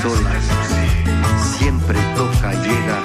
solas, siempre toca llegar.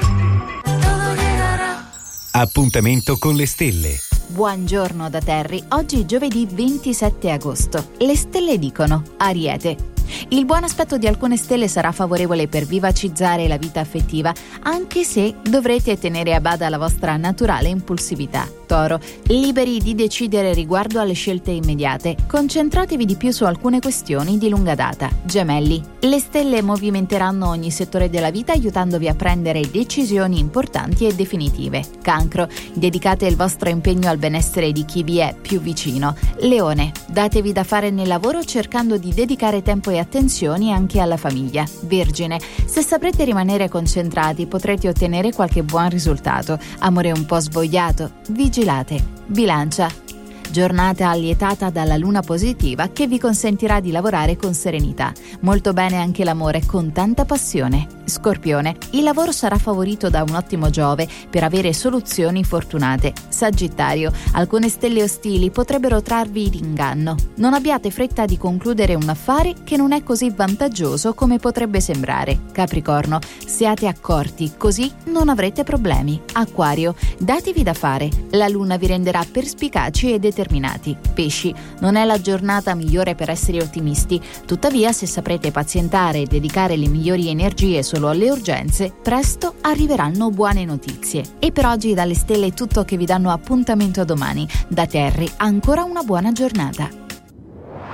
Appuntamento con le stelle. Buongiorno da Terry, oggi giovedì 27 agosto. Le stelle dicono: Ariete. Il buon aspetto di alcune stelle sarà favorevole per vivacizzare la vita affettiva, anche se dovrete tenere a bada la vostra naturale impulsività. Toro, liberi di decidere riguardo alle scelte immediate, concentratevi di più su alcune questioni di lunga data. Gemelli, le stelle movimenteranno ogni settore della vita aiutandovi a prendere decisioni importanti e definitive. Cancro, dedicate il vostro impegno al benessere di chi vi è più vicino. Leone, datevi da fare nel lavoro cercando di dedicare tempo e attenzioni anche alla famiglia. Vergine, se saprete rimanere concentrati potrete ottenere qualche buon risultato. Amore un po' svogliato, vigilate. Bilancia, giornata allietata dalla luna positiva che vi consentirà di lavorare con serenità. Molto bene anche l'amore con tanta passione. Scorpione, il lavoro sarà favorito da un ottimo Giove per avere soluzioni fortunate. Sagittario, alcune stelle ostili potrebbero trarvi in inganno. Non abbiate fretta di concludere un affare che non è così vantaggioso come potrebbe sembrare. Capricorno, siate accorti, così non avrete problemi. Acquario, datevi da fare. La luna vi renderà perspicaci e determinati. Pesci, non è la giornata migliore per essere ottimisti, tuttavia se saprete pazientare e dedicare le migliori energie solo alle urgenze, presto arriveranno buone notizie. E per oggi dalle stelle è tutto, che vi danno appuntamento domani. Da Terry, ancora una buona giornata.